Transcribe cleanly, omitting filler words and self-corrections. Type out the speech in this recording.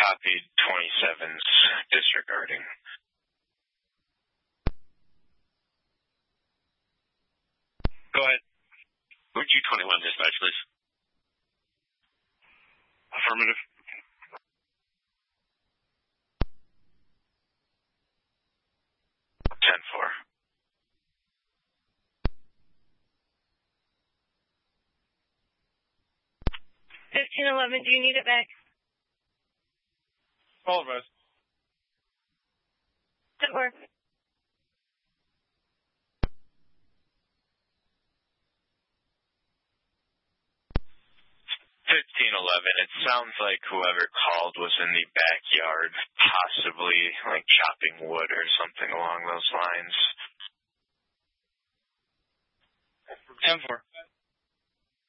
copied 27's disregarding. Go ahead. Would you 21 dispatch, please? Affirmative. Ten-4. 1511, do you need it back? All of us. That work. 1511, it sounds like whoever called was in the backyard, possibly like chopping wood or something along those lines. 10-4.